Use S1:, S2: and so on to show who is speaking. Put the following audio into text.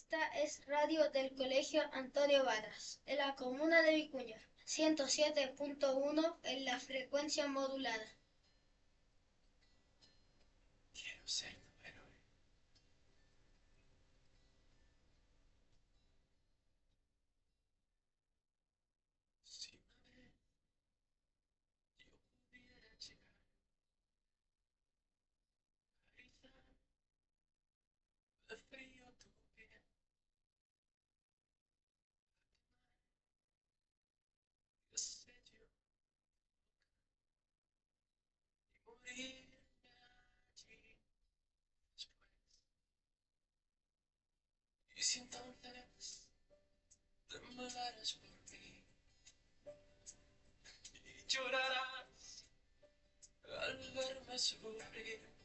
S1: Esta es radio del Colegio Antonio Varas, de la comuna de Vicuña, 107.1 en la frecuencia modulada.
S2: Quiero ser tu héroe. Si una vez yo pudiera llegar a rizar de frío tu piel, yo sé yo y morirme allí después. Y si entonces temblarás por mí y llorarás al verme sufrir,